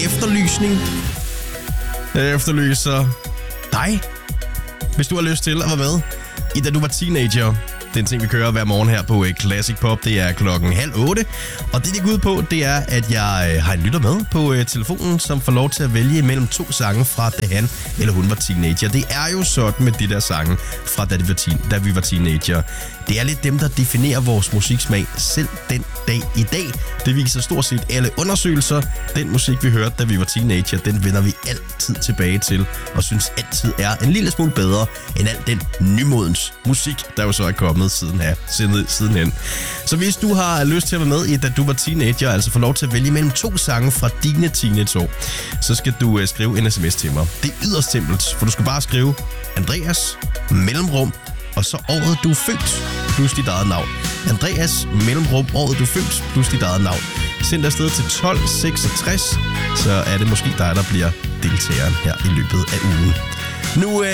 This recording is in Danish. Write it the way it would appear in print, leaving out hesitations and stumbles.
efterlysning. Jeg efterlyser dig, hvis du har lyst til at være med i Da Du Var Teenager. Det er en ting, vi kører hver morgen her på Classic Pop. Det er 7:30. Og det går ud på, det er, at jeg har en lytter med på telefonen, som får lov til at vælge mellem 2 sange fra da han eller hun var teenager. Det er jo sådan med de der sange fra da vi var teenager. Det er lidt dem, der definerer vores musiksmag selv den dag i dag. Det viser stort set alle undersøgelser. Den musik, vi hørte, da vi var teenager, den vender vi altid tilbage til, og synes altid er en lille smule bedre end al den nymodens musik, der jo så er kommet sidenhen. Så hvis du har lyst til at være med i Da Du Var Teenager, altså få lov til at vælge mellem 2 sange fra dine teenageår, så skal du skrive en sms til mig. Det er yderst simpelt, for du skal bare skrive Andreas, mellemrum, og så året du er født, plus dit eget navn. Andreas, mellemrum, året du er født, plus dit eget navn. Send dig afsted til 1266, så er det måske dig, der bliver deltageren her i løbet af ugen. Nu